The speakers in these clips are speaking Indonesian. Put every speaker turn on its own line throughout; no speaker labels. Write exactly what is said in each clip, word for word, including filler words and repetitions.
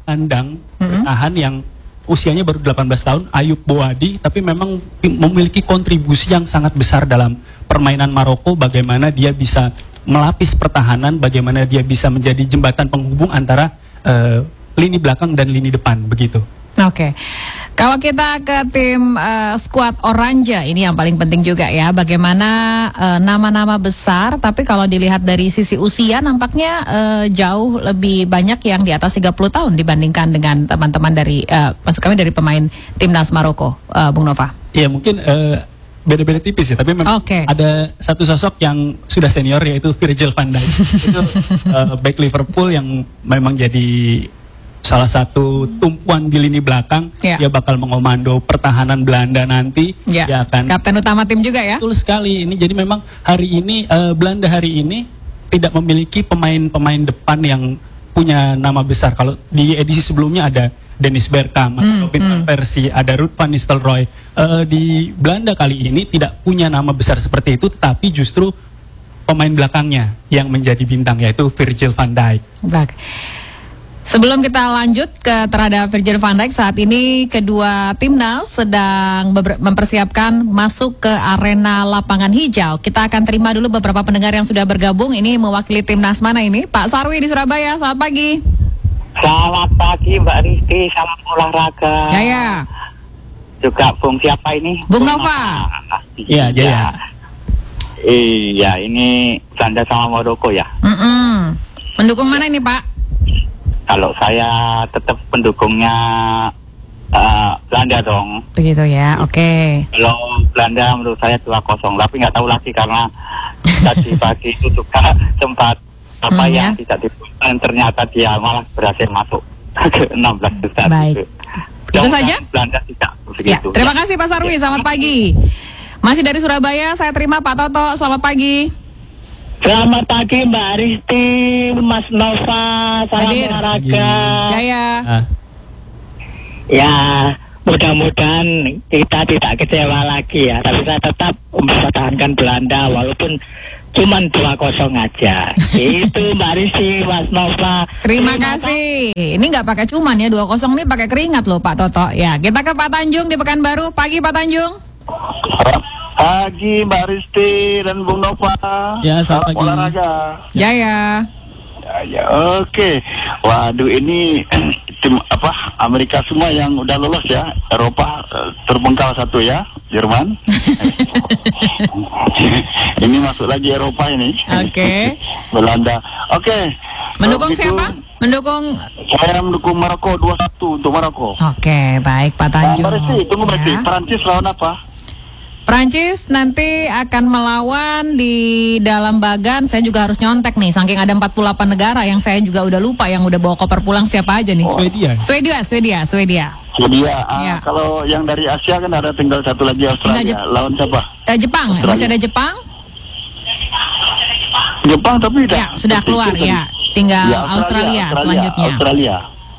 gelandang bertahan yang usianya baru delapan belas tahun, Ayub Boadi, tapi memang memiliki kontribusi yang sangat besar dalam permainan Maroko, bagaimana dia bisa melapis pertahanan, bagaimana dia bisa menjadi jembatan penghubung antara uh, lini belakang dan lini depan, begitu.
Oke, okay. Kalau kita ke tim uh, skuad Oranje, ini yang paling penting juga ya, bagaimana uh, nama-nama besar, tapi kalau dilihat dari sisi usia nampaknya uh, jauh lebih banyak yang di atas tiga puluh tahun dibandingkan dengan teman-teman dari, uh, maksud kami dari pemain timnas Maroko, uh, Bung Nova.
Iya, mungkin uh, beda-beda tipis ya, tapi memang okay. ada satu sosok yang sudah senior, yaitu Virgil van Dijk. Itu uh, back Liverpool yang memang jadi salah satu tumpuan di lini belakang, yeah. dia bakal mengomando pertahanan Belanda nanti.
Yeah.
Dia akan
kapten utama tim juga ya.
Betul sekali. Ini jadi memang hari ini uh, Belanda hari ini tidak memiliki pemain-pemain depan yang punya nama besar. Kalau di edisi sebelumnya ada Dennis Bergkamp, hmm, Robin van hmm. Persie, ada Ruud van Nistelrooy. Uh, di Belanda kali ini tidak punya nama besar seperti itu, tetapi justru pemain belakangnya yang menjadi bintang, yaitu Virgil van Dijk.
Baik. Sebelum kita lanjut ke terhadap Virgil van Dijk, saat ini kedua timnas sedang mempersiapkan masuk ke arena lapangan hijau. Kita akan terima dulu beberapa pendengar yang sudah bergabung. Ini mewakili timnas mana ini? Pak Sarwi di Surabaya, selamat pagi.
Selamat pagi Mbak Rizky, salam olahraga.
Jaya.
Juga Bung siapa ini?
Bung Nova.
Iya, Jaya.
Iya, ini Belanda sama Maroko ya.
Mm-mm. Mendukung mana ini Pak?
Kalau saya tetap pendukungnya uh, Belanda dong.
Begitu ya, oke. Okay.
Kalau Belanda menurut saya dua kosong, tapi nggak tahu lagi karena tadi pagi itu juga sempat apa hmm, yang ya? tidak dibutuhkan, ternyata dia malah berhasil masuk ke enam belas besar.
Baik. Itu, itu saja?
Belanda tidak begitu.
Ya, terima kasih Pak Sarwi, selamat pagi. Masih dari Surabaya, saya terima Pak Toto, selamat pagi.
Selamat pagi Mbak Risti, Mas Nova, salam
Hadir.
olahraga.
Jaya.
Ah.
Ya, mudah-mudahan kita tidak kecewa lagi ya. Tapi saya tetap mempertahankan Belanda walaupun cuman dua kosong aja. Itu Mbak Risti, Mas Nova.
Terima, Terima kasih. Ini nggak pakai cuman ya, dua kosong ini pakai keringat loh Pak Toto. Ya, kita ke Pak Tanjung di Pekanbaru. Pagi Pak Tanjung.
Pagi Mbak Risti dan Bung Nova.
Ya, selamat pagi.
Olahraga.
Jaya.
Ya, ya, oke. Waduh, ini tim apa Amerika semua yang udah lolos ya. Eropa terbengkalai satu ya, Jerman. Ini masuk lagi Eropa ini.
Oke. Okay.
Belanda. Oke. Okay.
Mendukung
gitu,
siapa? Mendukung.
Saya mendukung Maroko dua satu untuk Maroko.
Oke, okay, baik Pak Tanjung.
Mbak Risti, tunggu Mbak Risti.
Ya.
Perancis lawan apa?
Prancis nanti akan melawan di dalam bagan. Saya juga harus nyontek nih, saking ada empat puluh delapan negara yang saya juga udah lupa yang udah bawa koper pulang siapa aja nih.
Oh. Swedia.
Swedia, Swedia, Swedia.
Swedia. Ah,
ya.
Kalau yang dari Asia kan ada tinggal satu lagi Australia.
Jep-
lawan siapa?
Eh, Jepang, Australia. Masih ada Jepang.
Jepang tapi
ya, sudah keluar ya. Tinggal
ya, Australia,
Australia,
Australia
selanjutnya.
Australia.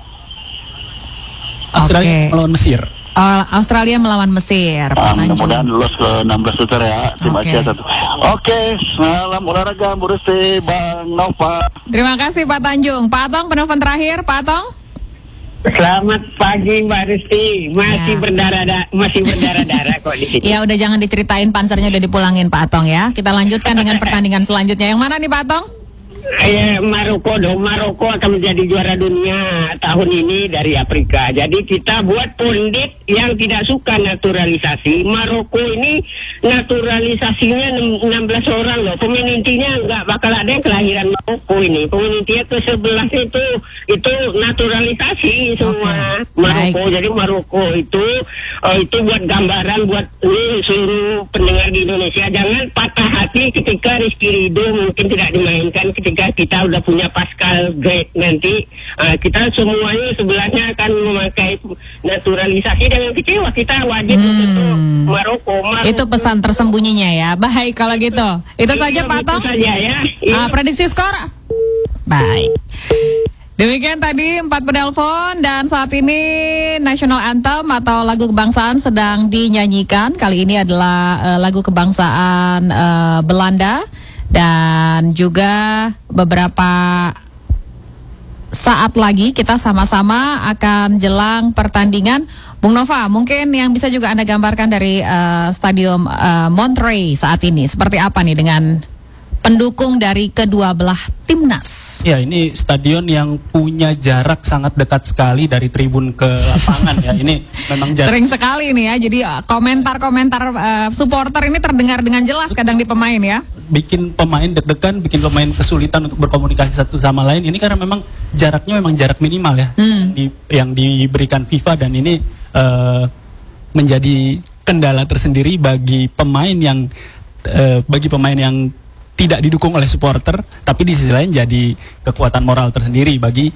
Australia okay. melawan Mesir.
Uh, Australia melawan Mesir.
Ah, mudah-mudahan lulus ke enam belas besar ya. Terima
okay.
kasih satu. Oke, salam olahraga Bu Risti, Bang Nova.
Terima kasih Pak Tanjung. Pak Atong, penelpon terakhir, Pak Atong.
Selamat pagi Mbak Risti. Masih ya. berdarah masih berdarah-darah kok di sini.
Ya udah jangan diceritain pansernya udah dipulangin Pak Atong ya. Kita lanjutkan dengan pertandingan selanjutnya. Yang mana nih Pak Atong?
Eh, Maroko dong, Maroko akan menjadi juara dunia tahun ini dari Afrika. Jadi kita buat pundit yang tidak suka naturalisasi. Maroko ini naturalisasinya enam belas orang loh. Pemain intinya nggak bakal ada yang kelahiran Maroko ini. Pemain intinya ke sebelas itu itu naturalisasi semua. Okay. Maroko. Baik. Jadi Maroko itu uh, itu buat gambaran buat ini seluruh pendengar di Indonesia. Jangan patah hati ketika Rizky Ridho mungkin tidak dimainkan ketika kita udah punya Pascal Grade nanti uh, kita semuanya sebelahnya akan memakai naturalisasi dengan kecewa. Kita wajib hmm. untuk Maroko, Maroko.
Itu pesan tersembunyinya ya. Baik kalau gitu. Itu iya, saja Pak Tong.
Itu saja ya.
Iya. Uh, prediksi skor. Baik. Demikian tadi empat penelpon dan saat ini National Anthem atau lagu kebangsaan sedang dinyanyikan. Kali ini adalah uh, lagu kebangsaan uh, Belanda. Dan juga beberapa saat lagi kita sama-sama akan jelang pertandingan. Bung Nova, mungkin yang bisa juga Anda gambarkan dari uh, Stadion uh, Monterrey saat ini seperti apa nih dengan pendukung dari kedua belah timnas?
Ya, ini stadion yang punya jarak sangat dekat sekali dari tribun ke lapangan ya. Ini memang jarak.
Sering sekali nih ya. Jadi uh, komentar-komentar uh, supporter ini terdengar dengan jelas kadang di pemain ya.
Bikin pemain deg-degan, bikin pemain kesulitan untuk berkomunikasi satu sama lain. Ini karena memang jaraknya memang jarak minimal ya, hmm. di, yang diberikan FIFA, dan ini uh, menjadi kendala tersendiri bagi pemain yang uh, bagi pemain yang tidak didukung oleh supporter, tapi di sisi lain jadi kekuatan moral tersendiri bagi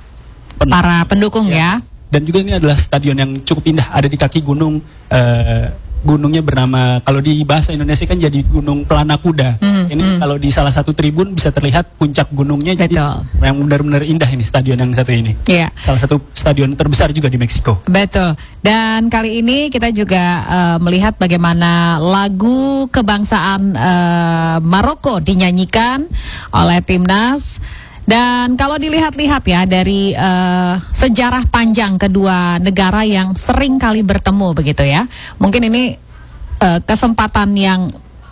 pen-
para pendukung ya. ya.
Dan juga ini adalah stadion yang cukup indah, ada di kaki gunung. Uh, Gunungnya bernama, kalau di bahasa Indonesia kan jadi Gunung Pelana Kuda. Hmm, ini hmm. kalau di salah satu tribun bisa terlihat puncak gunungnya. Betul. Jadi yang benar-benar indah ini stadion yang satu ini. Yeah. Salah satu stadion terbesar juga di Meksiko.
Betul. Dan kali ini kita juga uh, melihat bagaimana lagu kebangsaan uh, Maroko dinyanyikan oleh timnas. Dan kalau dilihat-lihat ya dari uh, sejarah panjang kedua negara yang sering kali bertemu begitu ya. Mungkin ini uh, kesempatan yang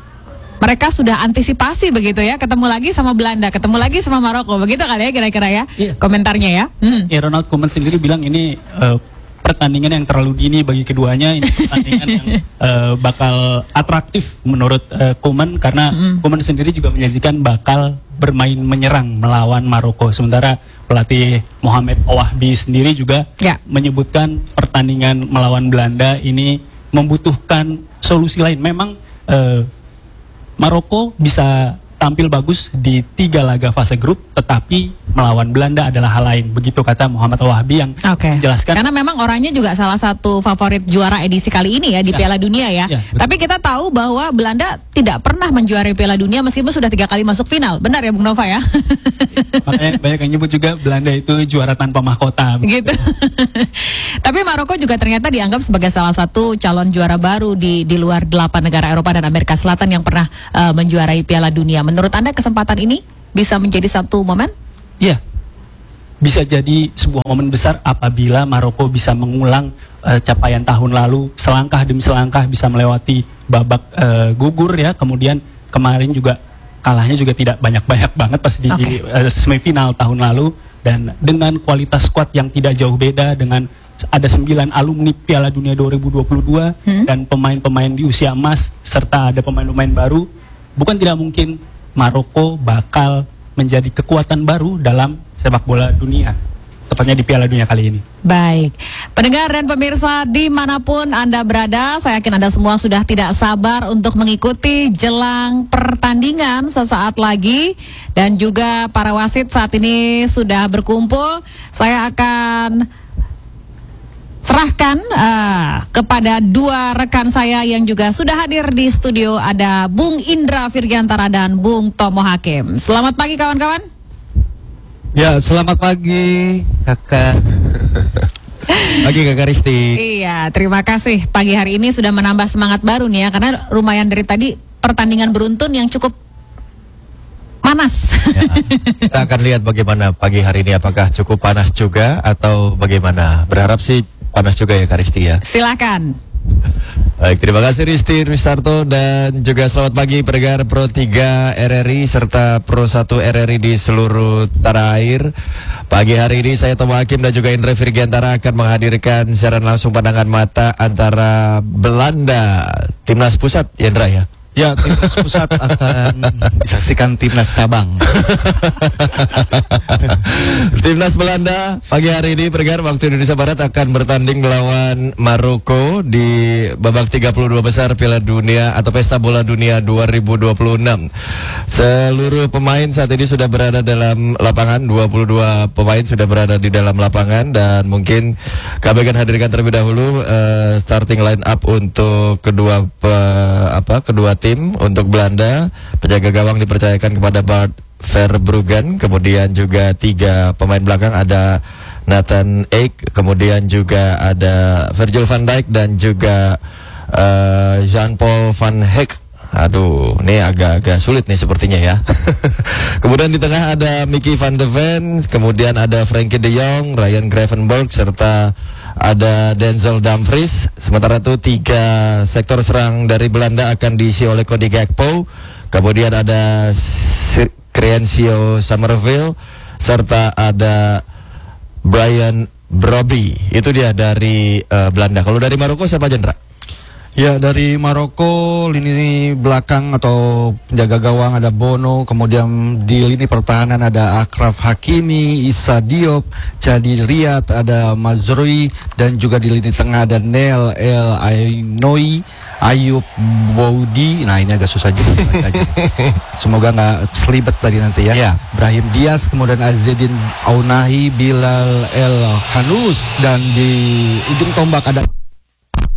mereka sudah antisipasi begitu ya. Ketemu lagi sama Belanda, ketemu lagi sama Maroko. Begitu kali ya kira-kira ya iya. komentarnya ya. Hmm.
Ya, Ronald Koeman sendiri bilang ini uh, pertandingan yang terlalu dini bagi keduanya. Ini pertandingan yang uh, bakal atraktif menurut uh, Koeman. Karena mm. Koeman sendiri juga menyajikan bakal bermain menyerang melawan Maroko. Sementara pelatih Mohamed Owahbi sendiri juga ya. menyebutkan pertandingan melawan Belanda ini membutuhkan solusi lain. Memang eh, Maroko bisa tampil bagus di tiga laga fase grup, tetapi melawan Belanda adalah hal lain. Begitu kata Mohamed Owahbi yang
okay.
menjelaskan.
Karena memang orangnya juga salah satu favorit juara edisi kali ini ya di ya. Piala Dunia ya. ya Tapi kita tahu bahwa Belanda tidak pernah menjuarai Piala Dunia meskipun sudah tiga kali masuk final. Benar ya Bung Nova ya?
Makanya banyak yang nyebut juga Belanda itu juara tanpa mahkota.
Gitu. Tapi Maroko juga ternyata dianggap sebagai salah satu calon juara baru di di luar delapan negara Eropa dan Amerika Selatan yang pernah uh, menjuarai Piala Dunia. Menurut Anda kesempatan ini bisa menjadi satu momen?
Iya, bisa jadi sebuah momen besar apabila Maroko bisa mengulang uh, capaian tahun lalu, selangkah demi selangkah bisa melewati babak uh, gugur ya. Kemudian kemarin juga kalahnya juga tidak banyak-banyak banget pas di, okay. di uh, semifinal tahun lalu. Dan dengan kualitas squad yang tidak jauh beda, dengan ada sembilan alumni Piala Dunia dua ribu dua puluh dua hmm? dan pemain-pemain di usia emas serta ada pemain-pemain baru, bukan tidak mungkin Maroko bakal menjadi kekuatan baru dalam sepak bola dunia, tepatnya di Piala Dunia kali ini.
Baik, pendengar dan pemirsa dimanapun Anda berada, saya yakin Anda semua sudah tidak sabar untuk mengikuti jelang pertandingan sesaat lagi. Dan juga para wasit saat ini sudah berkumpul. Saya akan serahkan uh, kepada dua rekan saya yang juga sudah hadir di studio. Ada Bung Indra Virgiantara dan Bung Tomo Hakim. Selamat pagi kawan-kawan.
Ya, selamat pagi kakak. Pagi kakak Risti.
Iya, terima kasih. Pagi hari ini sudah menambah semangat baru nih ya, karena lumayan dari tadi pertandingan beruntun yang cukup panas.
Ya, kita akan lihat bagaimana pagi hari ini, apakah cukup panas juga atau bagaimana. Berharap sih panas juga ya Kak Risti ya.
Silakan.
Baik, terima kasih Risti Ristarto dan juga selamat pagi pendengar Pro tiga R R I serta Pro satu R R I di seluruh tanah air. Pagi hari ini saya Tomo Hakim dan juga Indra Virgiantara akan menghadirkan siaran langsung pandangan mata antara Belanda Timnas Pusat ya Indra ya.
Ya, Timnas Pusat akan disaksikan Timnas Cabang.
Timnas Belanda pagi hari ini pendengar waktu Indonesia Barat akan bertanding melawan Maroko di babak tiga puluh dua besar Piala Dunia atau Pesta Bola Dunia dua ribu dua puluh enam. Seluruh pemain saat ini sudah berada dalam lapangan, dua puluh dua pemain sudah berada di dalam lapangan dan mungkin kami akan hadirkan terlebih dahulu uh, starting line up untuk kedua uh, apa kedua tim. Untuk Belanda, penjaga gawang dipercayakan kepada Bart Verbruggen, kemudian juga tiga pemain belakang ada Nathan Ake, kemudian juga ada Virgil van Dijk dan juga uh, Jean-Paul van Heck. Aduh, ini agak-agak sulit nih sepertinya ya. Kemudian di tengah ada Mickey van de Ven, kemudian ada Frankie de Jong, Ryan Gravenberch, serta ada Denzel Dumfries. Sementara itu tiga sektor serang dari Belanda akan diisi oleh Cody Gakpo. Kemudian ada Crencio Somerville, serta ada Brian Brobby. Itu dia dari uh, Belanda. Kalau dari Maroko siapa, Jendra?
Ya, dari Maroko lini belakang atau penjaga gawang ada Bono, kemudian di lini pertahanan ada Achraf Hakimi, Issa Diop, Chadi Riyad, ada Mazrui, dan juga di lini tengah ada Neil El Ainoui, Ayub Boudi. Nah, ini agak susah juga. Semoga nggak selibet tadi nanti ya.
Ya.
Brahim Diaz, kemudian Azzedine Ounahi, Bilal El Khanous, dan di ujung tombak ada